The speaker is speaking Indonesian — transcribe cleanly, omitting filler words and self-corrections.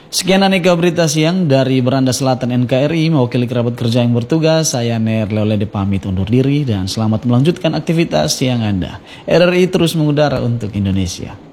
Sekian aneka berita siang dari Beranda Selatan NKRI, mewakili kerabat kerja yang bertugas, saya Ner Leolede pamit undur diri dan selamat melanjutkan aktivitas siang Anda. RRI terus mengudara untuk Indonesia.